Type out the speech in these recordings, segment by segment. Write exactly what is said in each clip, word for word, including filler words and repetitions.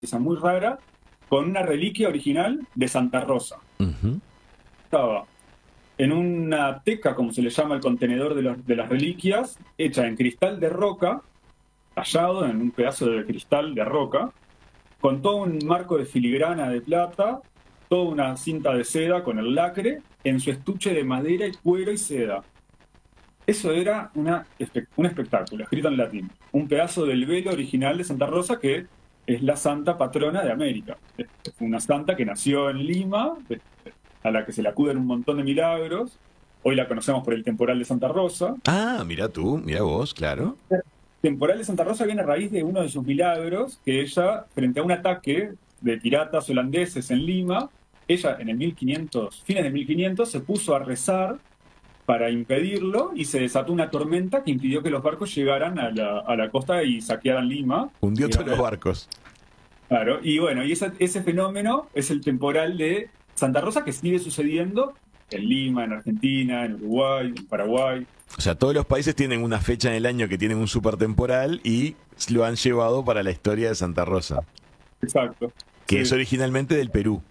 pieza muy rara, con una reliquia original de Santa Rosa. Uh-huh. Estaba en una teca, como se le llama el contenedor de, los, de las reliquias, hecha en cristal de roca, tallado en un pedazo de cristal de roca, con todo un marco de filigrana de plata, toda una cinta de seda con el lacre, en su estuche de madera y cuero y seda. Eso era una, un espectáculo, escrito en latín. Un pedazo del velo original de Santa Rosa, que es la santa patrona de América. Es una santa que nació en Lima, a la que se le acuden un montón de milagros. Hoy la conocemos por el temporal de Santa Rosa. Ah, mira tú, mira vos, claro. El temporal de Santa Rosa viene a raíz de uno de sus milagros, que ella, frente a un ataque de piratas holandeses en Lima, ella en el mil quinientos, fines de mil quinientos, se puso a rezar para impedirlo y se desató una tormenta que impidió que los barcos llegaran a la, a la costa y saquearan Lima. Hundió todos los barcos. Claro, y bueno, y ese, ese fenómeno es el temporal de Santa Rosa, que sigue sucediendo en Lima, en Argentina, en Uruguay, en Paraguay. O sea, todos los países tienen una fecha en el año que tienen un super temporal y lo han llevado para la historia de Santa Rosa. Exacto. Que sí. es originalmente del Perú.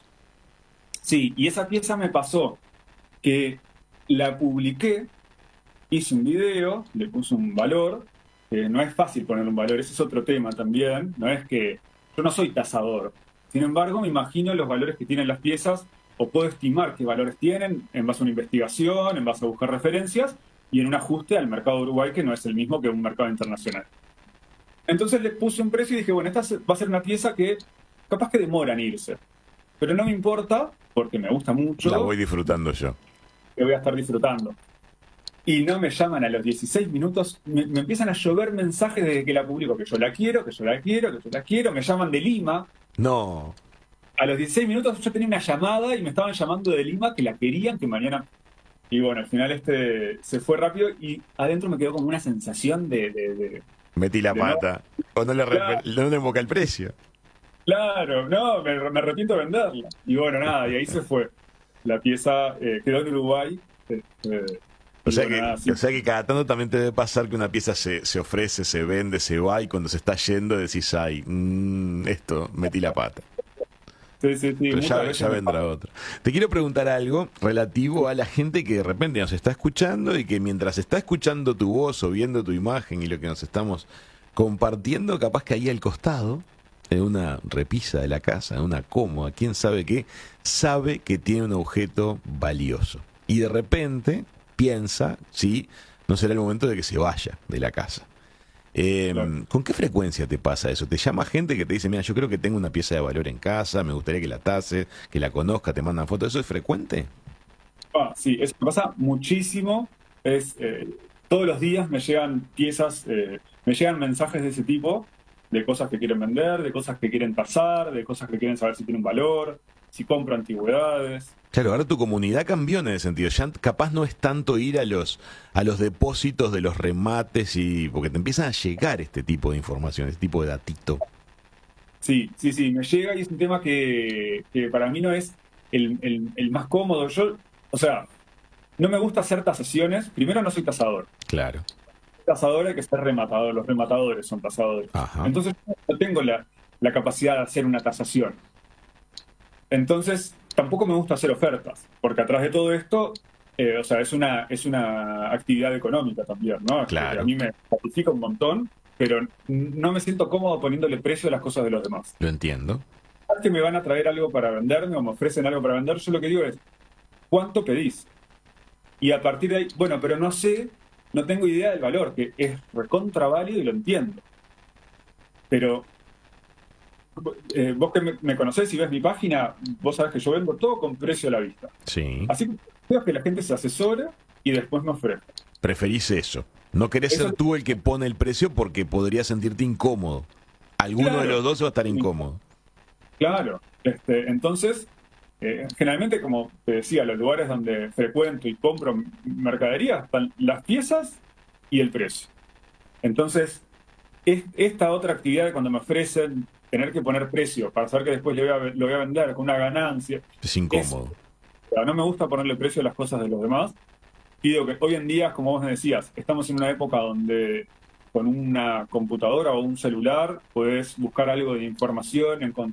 Sí, y esa pieza me pasó que la publiqué, hice un video, le puse un valor, que no es fácil poner un valor, ese es otro tema también, no es que yo no soy tasador, sin embargo me imagino los valores que tienen las piezas, o puedo estimar qué valores tienen en base a una investigación, en base a buscar referencias, y en un ajuste al mercado de Uruguay, que no es el mismo que un mercado internacional. Entonces le puse un precio y dije, bueno, esta va a ser una pieza que capaz que demora en irse, pero no me importa, porque me gusta mucho. La voy disfrutando yo. Que voy a estar disfrutando. Y no me llaman a los dieciséis minutos, me, me empiezan a llover mensajes desde que la publico, que yo la quiero, que yo la quiero, que yo la quiero, me llaman de Lima. No. A los dieciséis minutos yo tenía una llamada y me estaban llamando de Lima que la querían, que mañana... Y bueno, al final este se fue rápido y adentro me quedó como una sensación de... de, de Metí la de pata. No, o no le, claro, no le invoca el precio. Claro, no, me, me arrepiento de venderla. Y bueno, nada, y ahí se fue. La pieza eh, quedó en Uruguay. Eh, eh, O sea, bueno, que, nada, sí. o sea que cada tanto también te debe pasar que una pieza se, se ofrece, se vende, se va y cuando se está yendo decís, ay, mmm, esto, metí la pata. Sí, sí, sí. Pero ya, ya vendrá otra. Te quiero preguntar algo relativo a la gente que de repente nos está escuchando y que mientras está escuchando tu voz o viendo tu imagen y lo que nos estamos compartiendo, capaz que ahí al costado, en una repisa de la casa, en una cómoda, quién sabe qué, sabe que tiene un objeto valioso. Y de repente piensa, sí, no será el momento de que se vaya de la casa. Eh, Claro. ¿Con qué frecuencia te pasa eso? ¿Te llama gente que te dice, mira, yo creo que tengo una pieza de valor en casa, me gustaría que la tase, que la conozca, te mandan fotos? ¿Eso es frecuente? Ah, sí, eso me pasa muchísimo. Es, eh, todos los días me llegan piezas, eh, me llegan mensajes de ese tipo, de cosas que quieren vender, de cosas que quieren tasar, de cosas que quieren saber si tiene un valor, si compro antigüedades. Claro, ahora tu comunidad cambió en ese sentido. Ya capaz no es tanto ir a los a los depósitos de los remates y porque te empiezan a llegar este tipo de información, este tipo de datito. Sí, sí, sí, me llega y es un tema que, que para mí no es el, el, el más cómodo. Yo, o sea, no me gusta hacer tasaciones. Primero, no soy tasador. Claro. Tasador hay que ser rematador. Los rematadores son tasadores. Ajá. Entonces, no tengo la, la capacidad de hacer una tasación. Entonces, tampoco me gusta hacer ofertas, porque atrás de todo esto, eh, o sea, es una, es una actividad económica también, ¿no? Claro. A mí me gratifica un montón, pero no me siento cómodo poniéndole precio a las cosas de los demás. Lo entiendo. Que me van a traer algo para venderme o me ofrecen algo para vender, yo lo que digo es, ¿cuánto pedís? Y a partir de ahí, bueno, pero no sé, no tengo idea del valor, que es recontra válido y lo entiendo. Pero eh, vos que me, me conocés y ves mi página, vos sabés que yo vendo todo con precio a la vista. Sí. Así que creo que la gente se asesore y después me ofrezca. Preferís eso. No querés Eso- ser tú el que pone el precio porque podrías sentirte incómodo. Alguno Claro. de los dos va a estar incómodo. Claro. Este, entonces, eh, generalmente, como te decía, los lugares donde frecuento y compro mercadería están las piezas y el precio. Entonces, es, esta otra actividad de cuando me ofrecen tener que poner precio para saber que después le voy a, lo voy a vender con una ganancia. Es incómodo. O sea, no me gusta ponerle precio a las cosas de los demás. Pido que hoy en día, como vos me decías, estamos en una época donde con una computadora o un celular, puedes buscar algo de información, encontrar